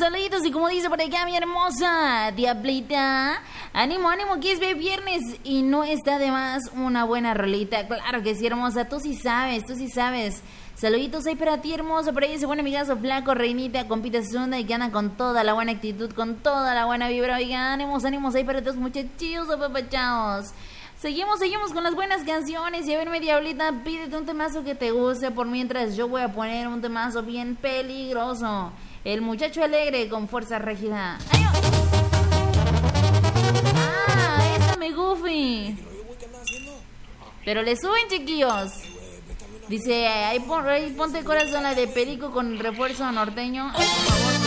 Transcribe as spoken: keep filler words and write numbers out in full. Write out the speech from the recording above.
saluditos y como dice por acá mi hermosa Diablita, ánimo, ánimo que es viernes y no está de más una buena rolita. Claro que sí, hermosa, tú sí sabes, tú sí sabes. Saluditos ahí para ti, hermoso, por ahí ese buen amigazo flaco, reinita, compita Zunda y que anda con toda la buena actitud, con toda la buena vibra. Oigan, ánimos, ánimos ahí para todos muchachos apapachados. Seguimos, seguimos con las buenas canciones. Y a ver, mi Diablita, pídete un temazo que te guste. Por mientras yo voy a poner un temazo bien peligroso. El muchacho alegre con Fuerza Régida. ¡Adiós! Ah, esa me Goofy. Pero le suben, chiquillos. Dice, ahí, pon, ahí ponte corazón la de Perico con el refuerzo norteño.